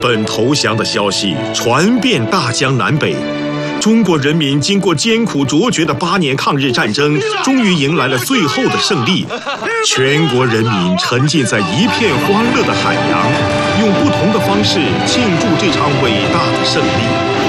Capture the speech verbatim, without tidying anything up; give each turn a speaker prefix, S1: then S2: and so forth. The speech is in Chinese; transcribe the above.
S1: 本投降的消息传遍大江南北，中国人民经过艰苦卓绝的八年抗日战争，终于迎来了最后的胜利。全国人民沉浸在一片欢乐的海洋，用不同的方式庆祝这场伟大的胜利。